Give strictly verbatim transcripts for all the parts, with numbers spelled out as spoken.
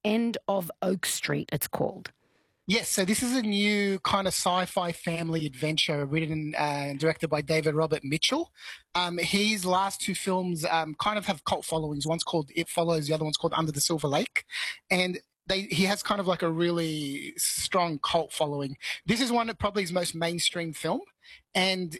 End of Oak Street, it's called. Yes, so this is a new kind of sci-fi family adventure written uh, and directed by David Robert Mitchell. Um, his last two films um, kind of have cult followings. One's called It Follows, the other one's called Under the Silver Lake. And they, he has kind of like a really strong cult following. This is one of probably his most mainstream film. And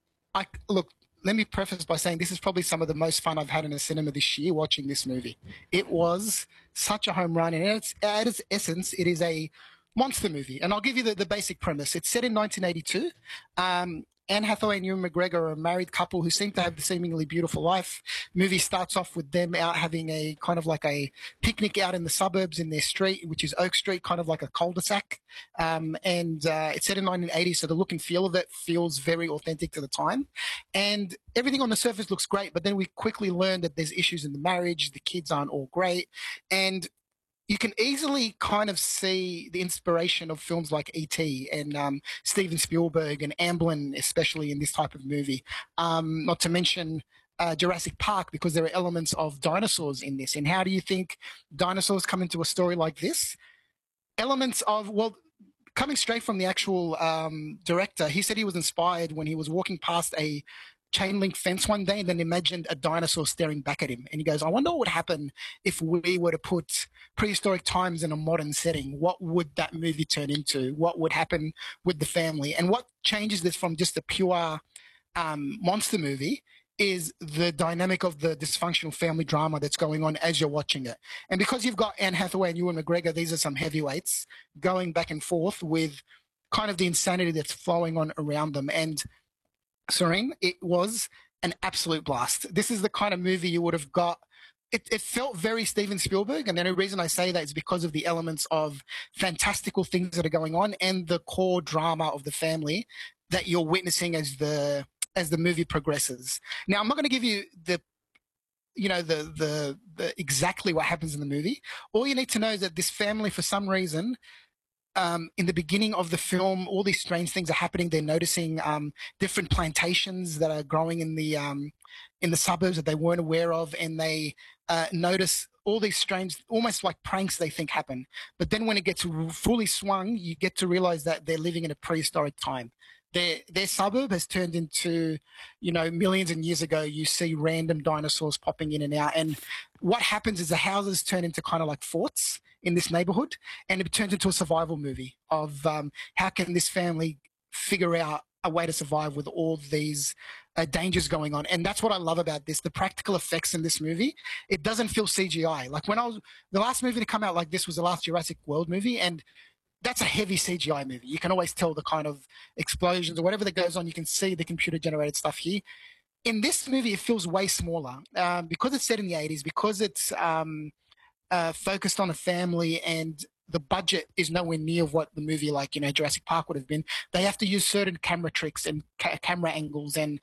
I look, let me preface by saying this is probably some of the most fun I've had in a cinema this year watching this movie. It was such a home run. And at its, at its essence, it is a monster movie. And I'll give you the, the basic premise. It's set in nineteen eighty-two. Um, Anne Hathaway and Ewan McGregor are a married couple who seem to have a seemingly beautiful life. Movie starts off with them out having a kind of like a picnic out in the suburbs in their street, which is Oak Street, kind of like a cul-de-sac. Um, and uh, it's set in nineteen eighty, so the look and feel of it feels very authentic to the time. And everything on the surface looks great, but then we quickly learn that there's issues in the marriage, the kids aren't all great, and you can easily kind of see the inspiration of films like E T and um, Steven Spielberg and Amblin, especially in this type of movie. Um, not to mention uh, Jurassic Park, because there are elements of dinosaurs in this. And how do you think dinosaurs come into a story like this? Elements of, well, coming straight from the actual um, director, he said he was inspired when he was walking past a chain link fence one day and then imagined a dinosaur staring back at him. And he goes, I wonder what would happen if we were to put prehistoric times in a modern setting. What would that movie turn into? What would happen with the family? And what changes this from just a pure um, monster movie is the dynamic of the dysfunctional family drama that's going on as you're watching it. And because you've got Anne Hathaway and Ewan McGregor, these are some heavyweights going back and forth with kind of the insanity that's flowing on around them. And Serene, it was an absolute blast. This is the kind of movie you would have got. It, it felt very Steven Spielberg, and the only reason I say that is because of the elements of fantastical things that are going on and the core drama of the family that you're witnessing as the as the movie progresses. Now, I'm not going to give you the you know the, the the exactly what happens in the movie. All you need to know is that this family, for some reason, Um, in the beginning of the film, all these strange things are happening. They're noticing um, different plantations that are growing in the um, in the suburbs that they weren't aware of, and they uh, notice all these strange, almost like pranks they think happen. But then when it gets fully swung, you get to realize that they're living in a prehistoric time. Their their suburb has turned into, you know, millions and years ago. You see random dinosaurs popping in and out, and what happens is the houses turn into kind of like forts in this neighborhood, and it turns into a survival movie of um, how can this family figure out a way to survive with all these uh, dangers going on. And that's what I love about this, the practical effects in this movie. It doesn't feel C G I. Like when I was, the last movie to come out like this was the last Jurassic World movie, and that's a heavy C G I movie. You can always tell the kind of explosions or whatever that goes on. You can see the computer generated stuff here. In this movie, it feels way smaller um, because it's set in the eighties, because it's um, uh, focused on a family, and the budget is nowhere near what the movie like, you know, Jurassic Park would have been. They have to use certain camera tricks and ca- camera angles and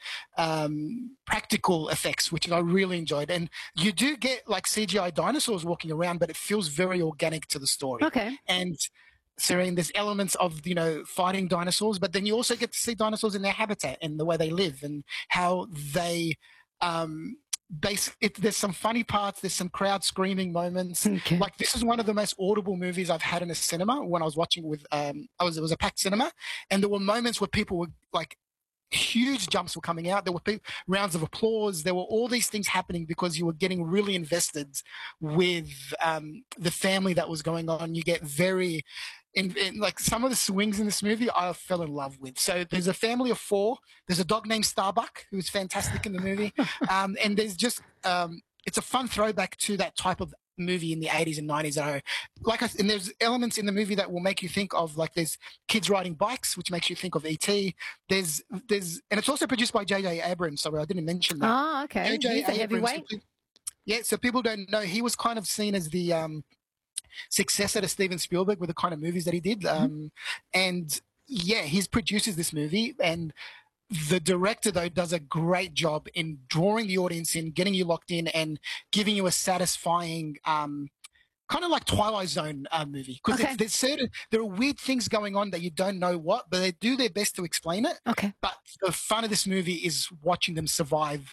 um, practical effects, which I really enjoyed. And you do get like C G I dinosaurs walking around, but it feels very organic to the story. Okay. And Serene, there's elements of, you know, fighting dinosaurs, but then you also get to see dinosaurs in their habitat and the way they live and how they um, base it. There's some funny parts. There's some crowd screaming moments. Okay. Like this is one of the most audible movies I've had in a cinema when I was watching with, um, I was, it was a packed cinema, and there were moments where people were like, huge jumps were coming out. There were pe- rounds of applause. There were all these things happening because you were getting really invested with um, the family that was going on. You get very, in, in, like some of the swings in this movie, I fell in love with. So there's a family of four. There's a dog named Starbuck who's fantastic in the movie, um, and there's just um, it's a fun throwback to that type of movie in the eighties and nineties. That are like, I, and there's elements in the movie that will make you think of, like there's kids riding bikes, which makes you think of E T. There's, there's, and it's also produced by J J Abrams. Sorry, I didn't mention that. Ah, okay. J J He's a Abrams, heavyweight. yeah, so people don't know, he was kind of seen as the um, successor to Steven Spielberg with the kind of movies that he did. Mm-hmm. Um, and yeah, he produces this movie, and the director, though, does a great job in drawing the audience in, getting you locked in, and giving you a satisfying, um, kind of like Twilight Zone uh, movie. Because Okay. there's certain, there are weird things going on that you don't know what, but they do their best to explain it. Okay. But the fun of this movie is watching them survive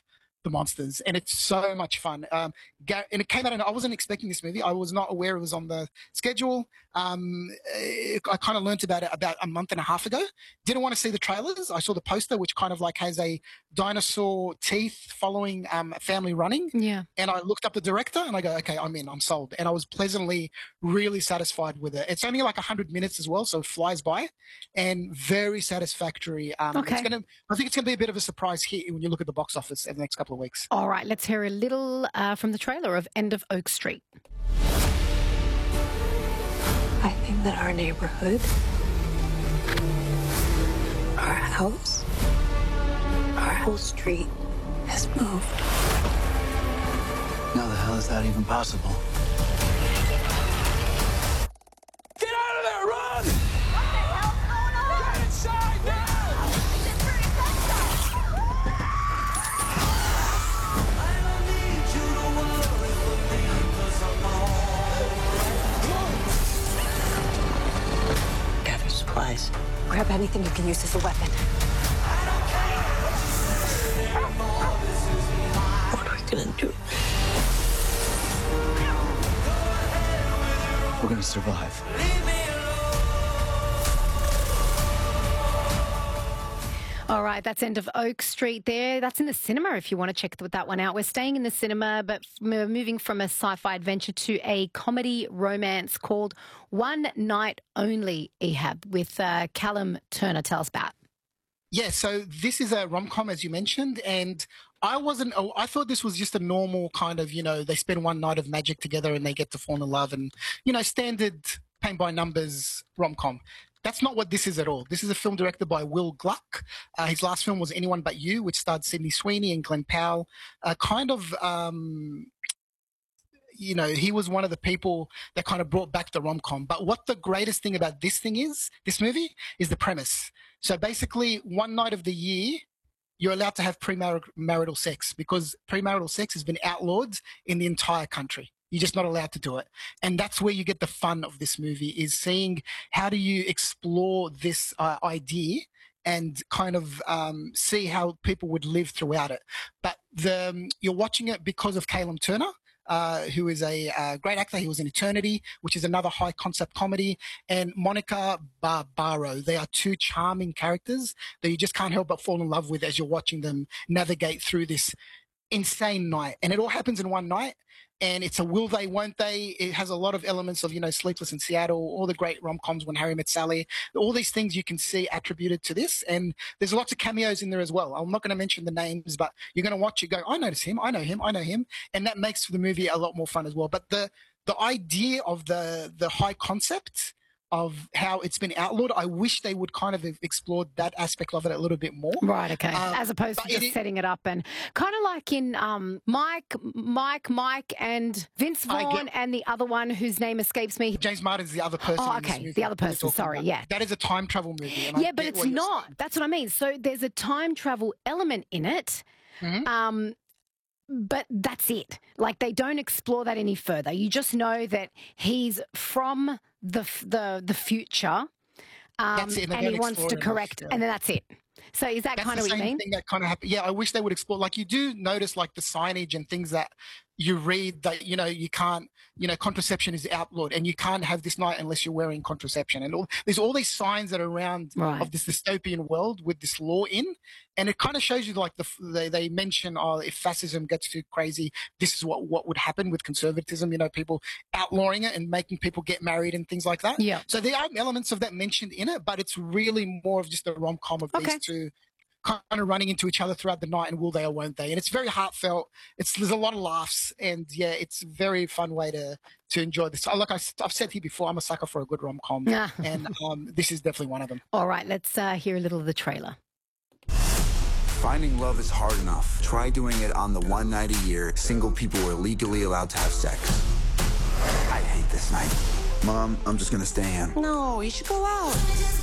the monsters, and it's so much fun. Um, and it came out, and I wasn't expecting this movie. I was not aware it was on the schedule. Um, it, I kind of learnt about it about a month and a half ago. Didn't want to see the trailers. I saw the poster, which kind of like has a dinosaur teeth following um, a family running. Yeah. And I looked up the director, and I go, okay, I'm in. I'm sold. And I was pleasantly, really satisfied with it. It's only like one hundred minutes as well, so it flies by, and very satisfactory. Um, Okay. It's gonna, I think it's going to be a bit of a surprise hit when you look at the box office in the next couple of weeks. All right, let's hear a little uh, from the trailer of End of Oak Street. I think that our neighborhood, our house, our whole street has moved. How the hell is that even possible? Get out of there! Run! What the hell's going on? Get inside now! Gather supplies. Grab anything you can use as a weapon. What are we gonna do? We're gonna survive. All right, that's End of Oak Street there. That's in the cinema if you want to check that one out. We're staying in the cinema, but we're moving from a sci-fi adventure to a comedy romance called One Night Only, Ehab, with uh, Callum Turner. Tell us about. Yeah, so this is a rom-com, as you mentioned, and I wasn't, oh, I thought this was just a normal kind of, you know, they spend one night of magic together and they get to fall in love and, you know, standard paint by numbers rom-com. That's not what this is at all. This is a film directed by Will Gluck. Uh, his last film was Anyone But You, which starred Sydney Sweeney and Glenn Powell. Uh, kind of, um, you know, he was one of the people that kind of brought back the rom-com. But what the greatest thing about this thing is, this movie, is the premise. So basically, one night of the year, you're allowed to have premarital sex because premarital sex has been outlawed in the entire country. You're just not allowed to do it. And that's where you get the fun of this movie, is seeing how do you explore this uh, idea and kind of um, see how people would live throughout it. But the, um, you're watching it because of Callum Turner, uh, who is a uh, great actor. He was in Eternity, which is another high-concept comedy, and Monica Barbaro. They are two charming characters that you just can't help but fall in love with as you're watching them navigate through this insane night. And it all happens in one night. And it's a will they, won't they. It has a lot of elements of, you know, Sleepless in Seattle, all the great rom-coms, When Harry Met Sally, all these things you can see attributed to this. And there's lots of cameos in there as well. I'm not going to mention the names, but you're going to watch it go, I notice him, I know him, I know him. And that makes the movie a lot more fun as well. But the the idea of the the high concept of how it's been outlawed, I wish they would kind of have explored that aspect of it a little bit more. Right, okay. Um, As opposed to just it, setting it up and kind of like in um, Mike, Mike, Mike and Vince Vaughn get, and the other one whose name escapes me. James Martin's the other person. Oh, in this okay. movie The other person, sorry, about. yeah. That is a time travel movie. And yeah, I but get it's what you're not. saying. That's what I mean. So there's a time travel element in it. Mm-hmm. Um, but that's it. Like, they don't explore that any further. You just know that he's from the the the future, um, That's it, and they and he don't wants to explore it correct, enough, yeah. and then that's it. So is that That's kind the of what you same mean? thing that kind of happened. Yeah, I wish they would explore. Like, you do notice, like, the signage and things that you read that, you know, you can't, you know, contraception is outlawed and you can't have this night unless you're wearing contraception. And all, there's all these signs that are around Right. of this dystopian world with this law in. And it kind of shows you, like, the they, they mention, oh, if fascism gets too crazy, this is what, what would happen with conservatism, you know, people outlawing it and making people get married and things like that. Yeah. So there are elements of that mentioned in it, but it's really more of just a rom-com of Okay. these two kind of running into each other throughout the night and will they or won't they. And it's very heartfelt. It's There's a lot of laughs and, yeah, it's a very fun way to to enjoy this. Like I, I've said here before, I'm a sucker for a good rom-com. Yeah. And um, this is definitely one of them. All right, let's uh, hear a little of the trailer. Finding love is hard enough. Try doing it on the one night a year single people are legally allowed to have sex. I hate this night. Mom, I'm just gonna stay in. No, you should go out.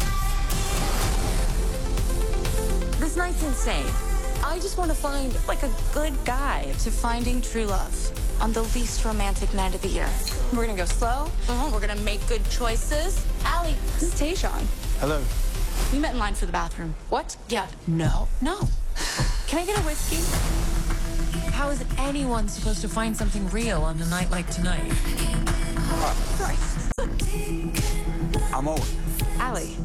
This night's insane. I just want to find, like, a good guy. To finding true love on the least romantic night of the year. We're gonna go slow. Uh-huh. We're gonna make good choices. Allie, this is Tayshawn. Hello. We met in line for the bathroom. What? Yeah. No. No. Can I get a whiskey? How is anyone supposed to find something real on a night like tonight? Sorry. I'm Owen. Allie,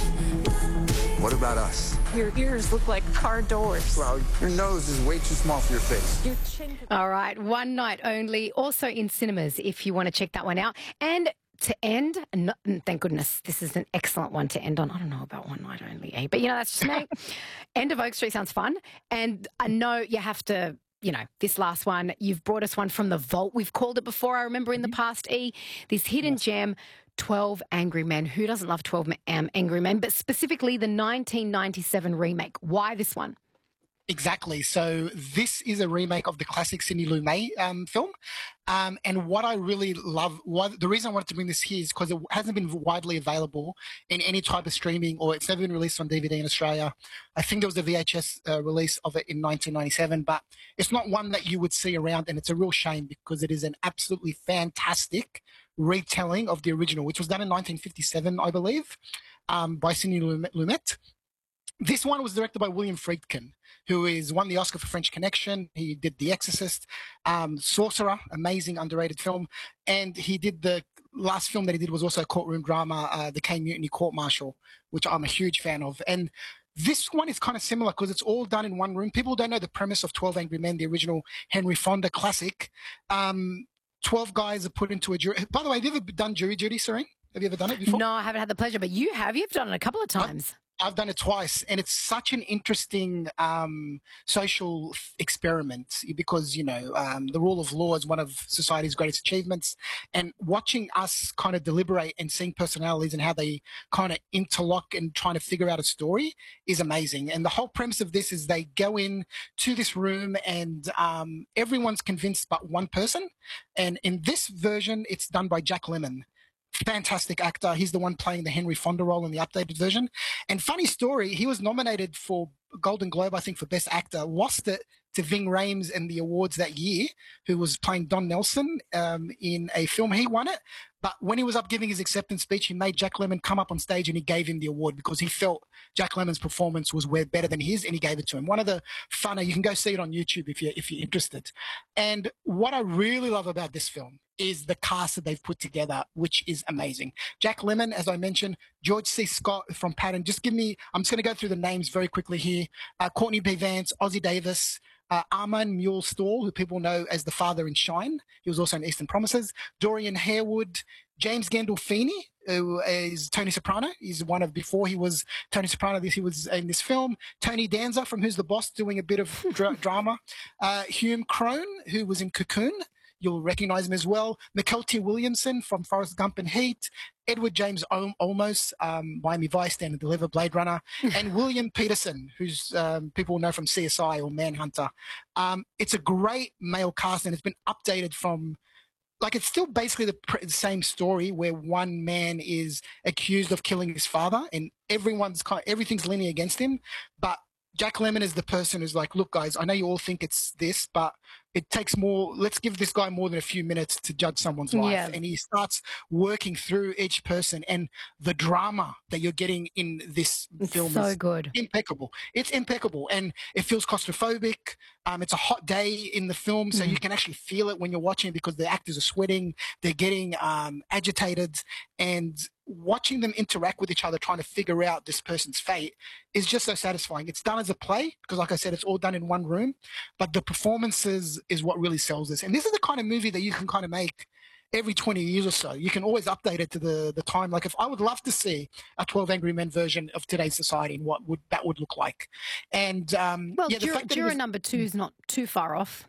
What about us? your ears look like car doors. Well, your nose is way too small for your face. Your chin... All right, one night only, also in cinemas if you want to check that one out. And to end, no, thank goodness, this is an excellent one to end on. I don't know about one night only, eh? But you know, that's just me. End of Oak Street sounds fun. And I know you have to, you know, this last one, you've brought us one from the vault. We've called it before, I remember in the past, E. This hidden yes. gem, twelve Angry Men. Who doesn't love twelve um, Angry Men? But specifically the nineteen ninety-seven remake. Why this one? Exactly. So this is a remake of the classic Sidney Lumet um, film. Um, and what I really love, what, the reason I wanted to bring this here is because it hasn't been widely available in any type of streaming, or it's never been released on D V D in Australia. I think there was a V H S uh, release of it in nineteen ninety-seven, but it's not one that you would see around, and it's a real shame because it is an absolutely fantastic retelling of the original, which was done in nineteen fifty-seven, I believe, um, by Sidney Lumet. This one was directed by William Friedkin, who is won the Oscar for French Connection. He did The Exorcist, um, Sorcerer, amazing, underrated film. And he did the last film that he did was also a courtroom drama, uh, The Caine Mutiny Court Martial, which I'm a huge fan of. And this one is kind of similar because it's all done in one room. People don't know the premise of twelve Angry Men, the original Henry Fonda classic. Um, twelve guys are put into a jury. By the way, have you ever done jury duty, Serene? Have you ever done it before? No, I haven't had the pleasure, but you have. You've done it a couple of times. I've, I've done it twice, and it's such an interesting um, social f- experiment because, you know, um, the rule of law is one of society's greatest achievements, and watching us kind of deliberate and seeing personalities and how they kind of interlock and trying to figure out a story is amazing. And the whole premise of this is they go in to this room and um, everyone's convinced but one person. And in this version, it's done by Jack Lemmon. Fantastic actor. He's the one playing the Henry Fonda role in the updated version. And funny story, he was nominated for Golden Globe, I think, for Best Actor, lost it to Ving Rhames in the awards that year, who was playing Don Nelson um, in a film. He won it. But when he was up giving his acceptance speech, he made Jack Lemmon come up on stage and he gave him the award because he felt Jack Lemmon's performance was way better than his, and he gave it to him. One of the funner, you can go see it on YouTube if you're, if you're interested. And what I really love about this film is the cast that they've put together, which is amazing. Jack Lemmon, as I mentioned, George C. Scott from Patton. Just give me, I'm just going to go through the names very quickly here. Uh, Courtney B. Vance, Ozzie Davis, uh, Armand Muir-Stahl, who people know as the father in Shine. He was also in Eastern Promises. Dorian Harewood, James Gandolfini, who is Tony Soprano. He's one of, before he was Tony Soprano, this he was in this film. Tony Danza from Who's the Boss, doing a bit of dra- drama. Uh, Hume Crone, who was in Cocoon. You'll recognize him as well. Mykelti Williamson from Forrest Gump and Heat. Edward James Ol- Olmos, um, Miami Vice, Stand and Deliver, Blade Runner. And William Peterson, who's um, people know from C S I or Manhunter. Um, it's a great male cast, and it's been updated from, like, it's still basically the pr- same story where one man is accused of killing his father, and everyone's kind of, everything's leaning against him. But Jack Lemmon is the person who's like, look, guys, I know you all think it's this, but it takes more. Let's give this guy more than a few minutes to judge someone's life. Yeah. And he starts working through each person, and the drama that you're getting in this It's film so is good. impeccable. It's impeccable, and it feels claustrophobic. Um, it's a hot day in the film, so Mm. you can actually feel it when you're watching because the actors are sweating, they're getting um, agitated, and watching them interact with each other, trying to figure out this person's fate, is just so satisfying. It's done as a play because, like I said, it's all done in one room, but the performances is what really sells this. And this is the kind of movie that you can kind of make every twenty years or so. You can always update it to the, the time. Like, if I would love to see a twelve Angry Men version of today's society and what would that would look like. And um, Well, yeah, the Juror, fact that it Juror was- number two is not too far off.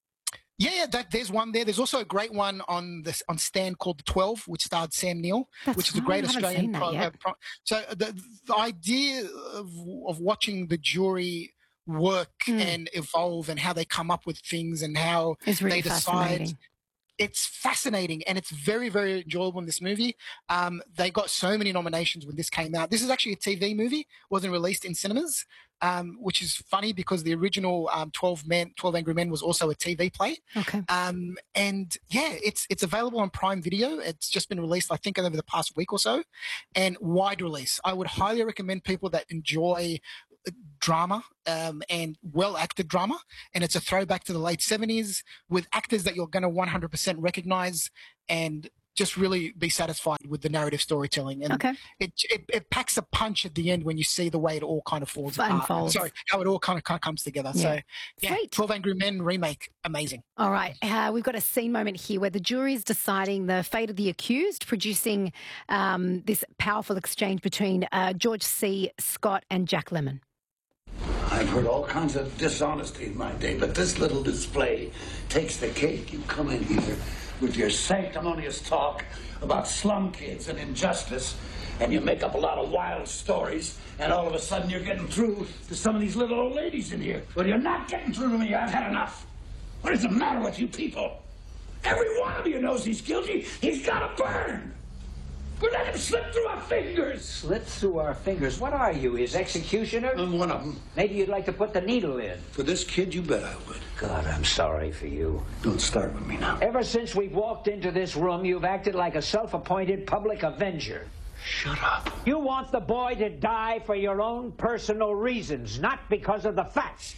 Yeah, yeah, that, there's one there. There's also a great one on this on Stan called The twelve, which starred Sam Neill, That's which is a right, great I haven't Australian. seen that pro- yet. uh, pro- so the, the idea of, of watching the jury work Mm. and evolve and how they come up with things and how It's really they decide. fascinating. It's fascinating, and it's very, very enjoyable in this movie. Um, they got so many nominations when this came out. This is actually a T V movie, wasn't released in cinemas, um, which is funny because the original um, twelve Men, twelve Angry Men was also a T V play. Okay. Um, and yeah, it's it's available on Prime Video. It's just been released, I think, over the past week or so, and wide release. I would highly recommend people that enjoy drama um, and well-acted drama, and it's a throwback to the late seventies with actors that you're going to one hundred percent recognize and just really be satisfied with the narrative storytelling. And okay. it, it it packs a punch at the end when you see the way it all kind of falls apart. Unfolds. Sorry, how it all kind of, kind of comes together. Yeah. So, yeah, Sweet. twelve Angry Men remake, amazing. All right. Uh, we've got a scene moment here where the jury is deciding the fate of the accused, producing um, this powerful exchange between uh, George C. Scott and Jack Lemmon. I've heard all kinds of dishonesty in my day, but this little display takes the cake. You come in here with your sanctimonious talk about slum kids and injustice, and you make up a lot of wild stories, and all of a sudden you're getting through to some of these little old ladies in here. Well, you're not getting through to me. I've had enough. What is the matter with you people? Every one of you knows he's guilty. He's got to burn. We let him slip through our fingers. Slip through our fingers? What are you, his executioner? I'm one of them. Maybe you'd like to put the needle in. For this kid, you bet I would. God, I'm sorry for you. Don't start with me now. Ever since we've walked into this room, you've acted like a self-appointed public avenger. Shut up. You want the boy to die for your own personal reasons, not because of the facts.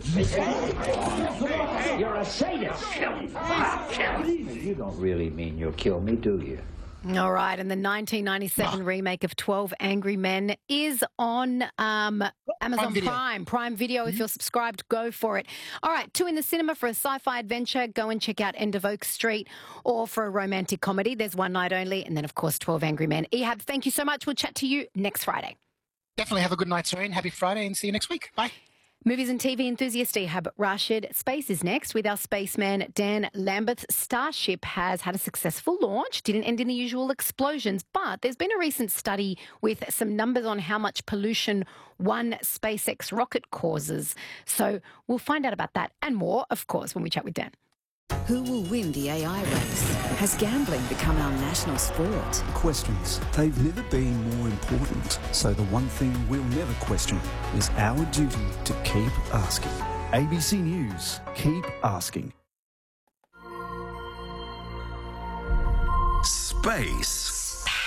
You're a sadist. Kill him. I'll kill him. You don't really mean you'll kill me, do you? All right, and the nineteen ninety-seven oh. remake of twelve Angry Men is on um, Amazon Prime Video. Prime. Prime Video, if you're subscribed, go for it. All right, two in the cinema for a sci-fi adventure, go and check out End of Oak Street, or for a romantic comedy, there's One Night Only, and then, of course, twelve Angry Men. Ehab, thank you so much. We'll chat to you next Friday. Definitely have a good night, Serene. Happy Friday, and see you next week. Bye. Movies and T V enthusiast Ehab Rashid. Space is next with our spaceman Dan Lambeth. Starship has had a successful launch, didn't end in the usual explosions, but there's been a recent study with some numbers on how much pollution one SpaceX rocket causes. So we'll find out about that and more, of course, when we chat with Dan. Who will win the A I race? Has gambling become our national sport? Questions. They've never been more important. So the one thing we'll never question is our duty to keep asking. A B C News. Keep asking. Space.